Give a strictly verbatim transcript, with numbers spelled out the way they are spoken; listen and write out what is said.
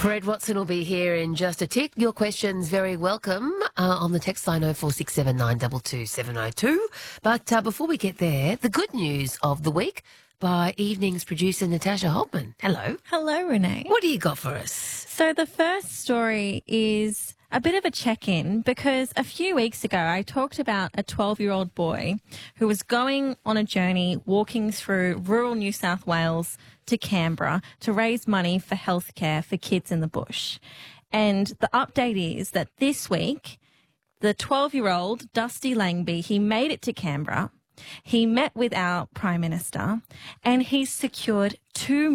Fred Watson will be here in just a tick. Your questions very welcome uh, on the text line oh four six seven nine two two seven oh two. But uh, before we get there, the good news of the week by evening's producer Natasha Holtman. Hello. Hello, Renee. What do you got for us? So the first story is a bit of a check-in because a few weeks ago I talked about a twelve-year-old boy who was going on a journey walking through rural New South Wales to Canberra to raise money for healthcare for kids in the bush. And the update is that this week, the twelve-year-old Dusty Langby, he made it to Canberra. He met with our Prime Minister and he's secured two